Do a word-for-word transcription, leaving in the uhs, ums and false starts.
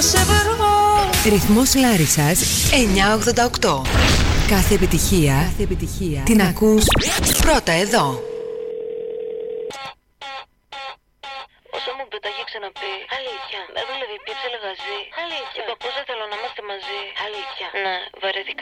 σε βρω. Ρυθμός Λάρισσας εννιακόσια ογδόντα οκτώ. Κάθε επιτυχία, κάθε επιτυχία την ακούς πρώτα εδώ. Όσο μου πει, τα έχει ξαναπεί. Αλήθεια. Με δούλευε, πίεψε λεγαζί. Αλήθεια. Είπα πώς δεν θέλω να είμαστε μαζί. Αλήθεια. Ναι, βαρέθηκα.